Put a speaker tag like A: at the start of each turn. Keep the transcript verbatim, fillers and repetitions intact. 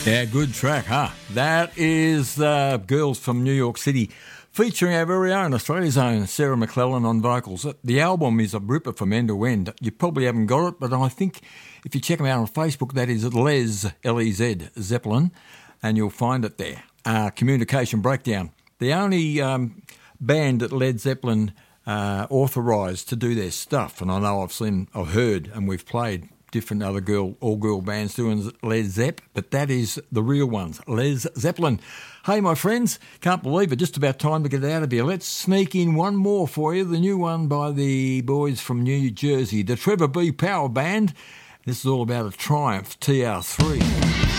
A: Yeah, good track, huh? That is uh, Girls from New York City, featuring our very own Australia's own Sarah McClellan on vocals. The album is a ripper from end to end. You probably haven't got it, but I think if you check them out on Facebook, that is Les, L E Z, Zeppelin, and you'll find it there. Uh, Communication Breakdown. The only um, band that Led Zeppelin uh, authorised to do their stuff, and I know I've seen, I've heard, and we've played different other girl, all-girl bands doing Les Zepp, but that is the real ones, Les Zeppelin. Hey, my friends, can't believe it, just about time to get out of here. Let's sneak in one more for you, the new one by the boys from New Jersey, the Trevor B. Power Band. This is all about a Triumph T R three.